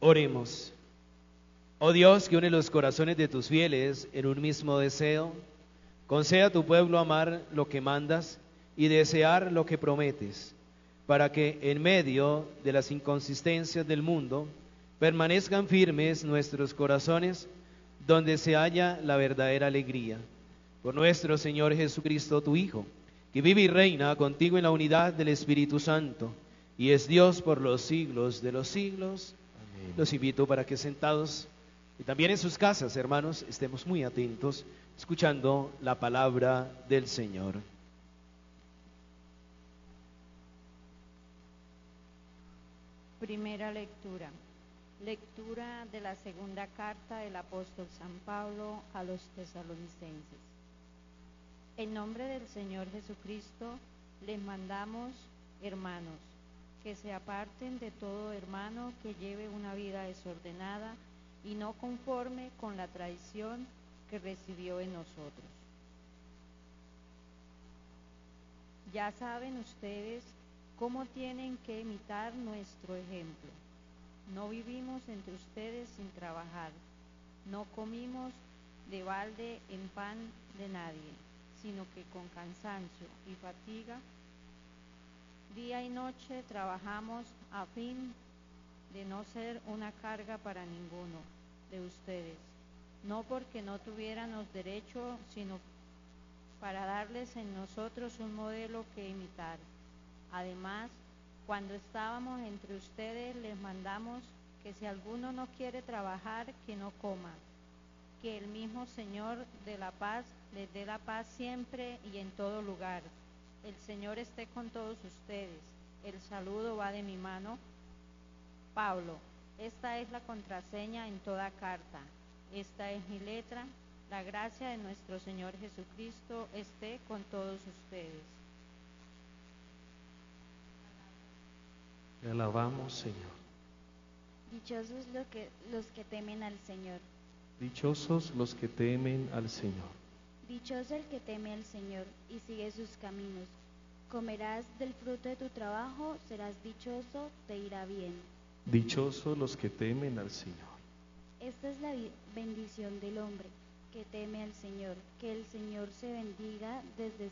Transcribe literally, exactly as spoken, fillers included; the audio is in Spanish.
Oremos. Oh Dios, que une los corazones de tus fieles en un mismo deseo, concede a tu pueblo amar lo que mandas y desear lo que prometes, para que en medio de las inconsistencias del mundo permanezcan firmes nuestros corazones, donde se halla la verdadera alegría. Por nuestro Señor Jesucristo, tu Hijo, que vive y reina contigo en la unidad del Espíritu Santo, y es Dios por los siglos de los siglos. Amén. Los invito para que sentados y también en sus casas, hermanos, estemos muy atentos, escuchando la palabra del Señor. Primera lectura. Lectura de la segunda carta del apóstol San Pablo a los tesalonicenses. En nombre del Señor Jesucristo les mandamos, hermanos, que se aparten de todo hermano que lleve una vida desordenada y no conforme con la tradición que recibió en nosotros. Ya saben ustedes cómo tienen que imitar nuestro ejemplo. No vivimos entre ustedes sin trabajar, no comimos de balde en pan de nadie, sino que con cansancio y fatiga, día y noche trabajamos a fin de no ser una carga para ninguno de ustedes, no porque no tuviéramos derecho, sino para darles en nosotros un modelo que imitar. Además, cuando estábamos entre ustedes, les mandamos que si alguno no quiere trabajar, que no coma, que el mismo Señor de la paz les dé la paz siempre y en todo lugar. El Señor esté con todos ustedes. El saludo va de mi mano, Pablo. Esta es la contraseña en toda carta. Esta es mi letra. La gracia de nuestro Señor Jesucristo esté con todos ustedes. Te alabamos, Señor. Dichosos los que, los que temen al Señor. Dichosos los que temen al Señor. Dichoso el que teme al Señor y sigue sus caminos. Comerás del fruto de tu trabajo, serás dichoso, te irá bien. Dichosos los que temen al Señor. Esta es la bendición del hombre que teme al Señor, que el Señor se bendiga desde